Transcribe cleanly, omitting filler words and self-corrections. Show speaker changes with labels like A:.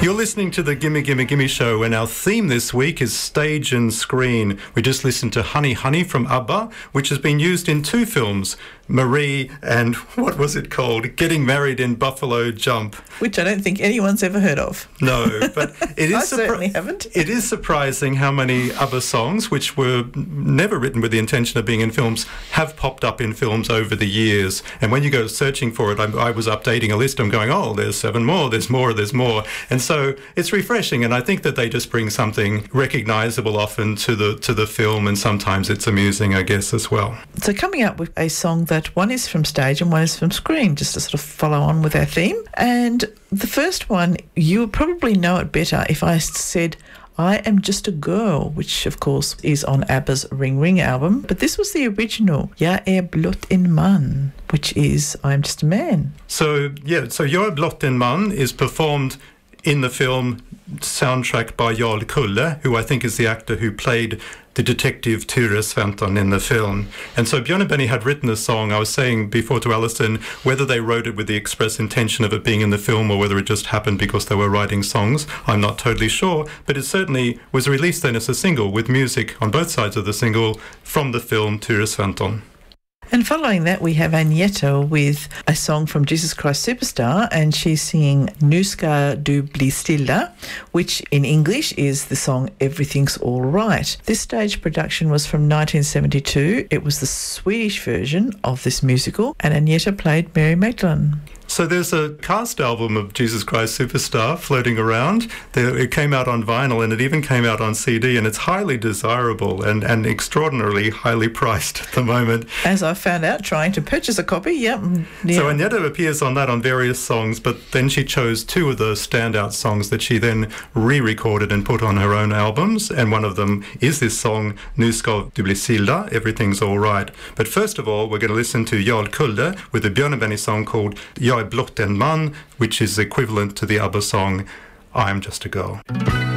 A: You're listening to the Gimme Gimme Gimme Show, and our theme this week is stage and screen. We just listened to Honey Honey from ABBA, which has been used in two films, Marie and what was it called? Getting Married in Buffalo Jump.
B: Which I don't think anyone's ever heard of.
A: No, but it is
B: I certainly haven't.
A: It is surprising how many ABBA songs, which were never written with the intention of being in films, have popped up in films over the years. And when you go searching for it, I was updating a list. I'm going, oh, there's 7 more, there's more, there's more. And so it's refreshing, and I think that they just bring something recognisable often to the film, and sometimes it's amusing, I guess, as well.
B: So coming up with a song that one is from stage and one is from screen, just to sort of follow on with our theme. And the first one, you would probably know it better if I said I Am Just a Girl, which of course is on ABBA's Ring Ring album. But this was the original, Jag är blott en man, which is I'm Just a Man.
A: So Jag är blott en man is performed in the film soundtrack by Jarl Kulle, who I think is the actor who played the detective Ture Sventon in the film. And so Björn and Benny had written the song. I was saying before to Alison whether they wrote it with the express intention of it being in the film or whether it just happened because they were writing songs. I'm not totally sure, but it certainly was released then as a single with music on both sides of the single from the film Ture Sventon.
B: And following that, we have Agneta with a song from Jesus Christ Superstar, and she's singing Nu ska du bli stilla, which in English is the song Everything's All Right. This stage production was from 1972. It was the Swedish version of this musical, and Agneta played Mary Magdalene.
A: So there's a cast album of Jesus Christ Superstar floating around. It came out on vinyl, and it even came out on CD, and it's highly desirable and extraordinarily highly priced at the moment.
B: As I found out trying to purchase a copy, yep.
A: So Agneta appears on that on various songs, but then she chose 2 of the standout songs that she then re-recorded and put on her own albums, and one of them is this song, Nu ska du bli stilla, Everything's All Right. But first of all, we're going to listen to Jarl Kulle with a Björn and Benny song called Jag är blott en man, which is equivalent to the ABBA song I Am Just a Girl.